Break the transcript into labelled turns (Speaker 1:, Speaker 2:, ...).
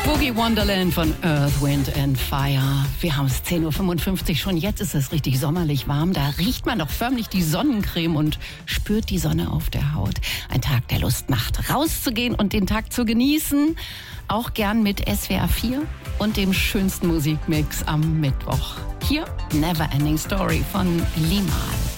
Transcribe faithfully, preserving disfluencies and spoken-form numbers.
Speaker 1: Boogie Wonderland von Earth, Wind and Fire. Wir haben es zehn Uhr fünfundfünfzig schon, jetzt ist es richtig sommerlich warm. Da riecht man doch förmlich die Sonnencreme und spürt die Sonne auf der Haut. Ein Tag, der Lust macht, rauszugehen und den Tag zu genießen. Auch gern mit S W R vier und dem schönsten Musikmix am Mittwoch. Hier Never Ending Story von Limahl.